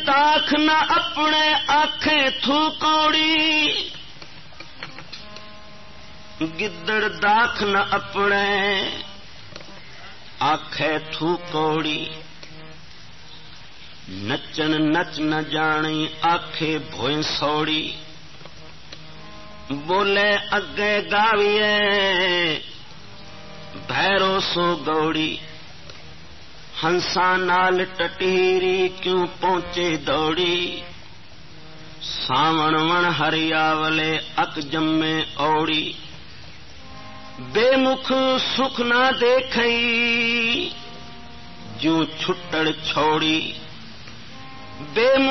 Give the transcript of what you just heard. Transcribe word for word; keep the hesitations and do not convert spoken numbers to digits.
दाख न अपने आखे थू कौड़ी, गिद्दड़ दाख न अपने आखे थू कौड़ी, नचन नच न जानी आखे भोए सौड़ी, बोले अगे गाविए भैरो सो गौड़ी, हंसा नाल टटीरी क्यों पहुंचे दौड़ी, सावण वन हरियावले अक जम्मे औड़ी, बेमुख सुख ना देखई ज्यों छुट्टड़ छोड़ी, बेमुख